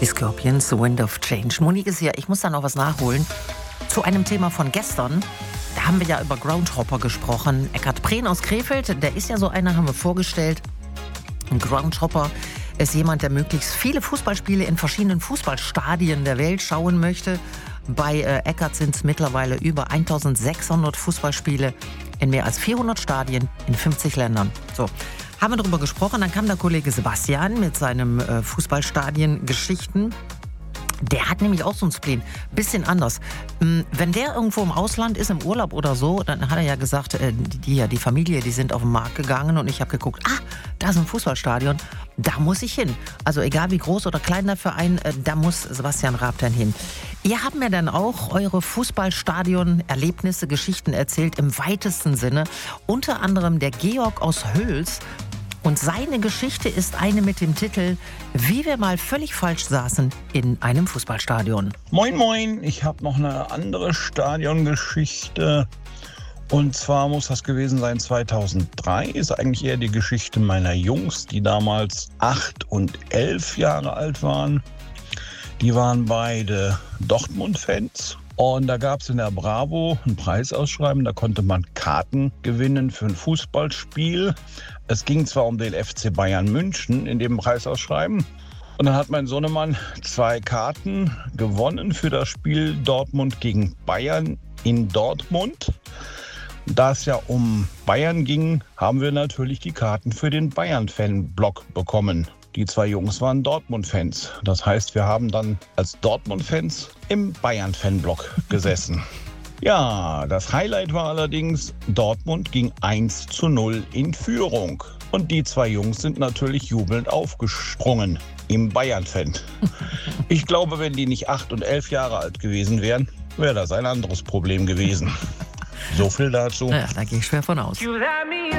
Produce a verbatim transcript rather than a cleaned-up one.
Die Scorpions, Wind of Change. Monique ist hier, ich muss da noch was nachholen. Zu einem Thema von gestern. Da haben wir ja über Groundhopper gesprochen. Eckhard Prehn aus Krefeld, der ist ja so einer, haben wir vorgestellt. Ein Groundhopper ist jemand, der möglichst viele Fußballspiele in verschiedenen Fußballstadien der Welt schauen möchte. Bei äh, Eckhard sind es mittlerweile über eintausendsechshundert Fußballspiele in mehr als vierhundert Stadien in fünfzig Ländern. So. Haben wir darüber gesprochen, dann kam der Kollege Sebastian mit seinem äh, Fußballstadien-Geschichten. Der hat nämlich auch so einen Spleen, bisschen anders. Wenn der irgendwo im Ausland ist, im Urlaub oder so, dann hat er ja gesagt, äh, die, die, die Familie, die sind auf den Markt gegangen und ich habe geguckt, ah, da ist ein Fußballstadion, da muss ich hin. Also egal wie groß oder klein der Verein, äh, da muss Sebastian Raab dann hin. Ihr habt mir dann auch eure Fußballstadion-Erlebnisse, Geschichten erzählt, im weitesten Sinne. Unter anderem der Georg aus Höls. Und seine Geschichte ist eine mit dem Titel »Wie wir mal völlig falsch saßen in einem Fußballstadion«. Moin moin, ich habe noch eine andere Stadiongeschichte. Und zwar muss das gewesen sein zweitausenddrei. Ist eigentlich eher die Geschichte meiner Jungs, die damals acht und elf Jahre alt waren. Die waren beide Dortmund-Fans. Und da gab es in der Bravo ein Preisausschreiben, da konnte man Karten gewinnen für ein Fußballspiel. Es ging zwar um den F C Bayern München in dem Preisausschreiben. Und dann hat mein Sohnemann zwei Karten gewonnen für das Spiel Dortmund gegen Bayern in Dortmund. Da es ja um Bayern ging, haben wir natürlich die Karten für den Bayern-Fan-Block bekommen. Die zwei Jungs waren Dortmund-Fans. Das heißt, wir haben dann als Dortmund-Fans im Bayern-Fan-Block gesessen. Ja, das Highlight war allerdings, Dortmund ging eins zu null in Führung. Und die zwei Jungs sind natürlich jubelnd aufgesprungen im Bayern-Fan. Ich glaube, wenn die nicht acht und elf Jahre alt gewesen wären, wäre das ein anderes Problem gewesen. So viel dazu. Ja, da gehe ich schwer von aus.